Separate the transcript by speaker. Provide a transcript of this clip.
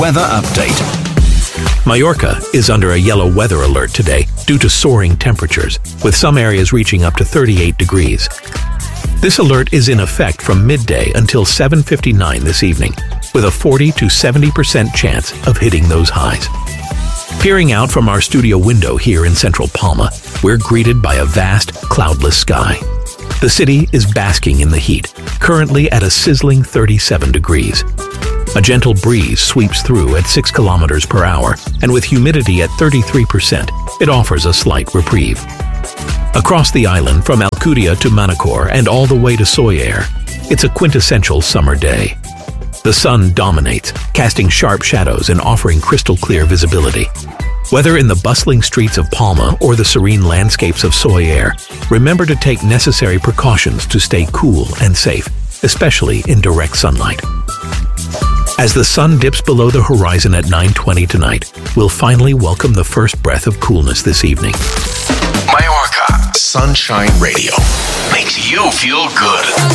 Speaker 1: Weather update.
Speaker 2: Mallorca is under a yellow weather alert today due to soaring temperatures, with some areas reaching up to 38 degrees. This alert is in effect from midday until 7:59 this evening, with a 40 to 70% chance of hitting those highs. Peering out from our studio window here in central Palma, we're greeted by a vast, cloudless sky. The city is basking in the heat, currently at a sizzling 37 degrees. A gentle breeze sweeps through at 6 kilometers per hour, and with humidity at 33%, it offers a slight reprieve. Across the island, from Alcudia to Manacor and all the way to Sóller, it's a quintessential summer day. The sun dominates, casting sharp shadows and offering crystal-clear visibility. Whether in the bustling streets of Palma or the serene landscapes of Sóller, remember to take necessary precautions to stay cool and safe, especially in direct sunlight. As the sun dips below the horizon at 9:20 tonight, we'll finally welcome the first breath of coolness this evening.
Speaker 1: Mallorca Sunshine Radio makes you feel good.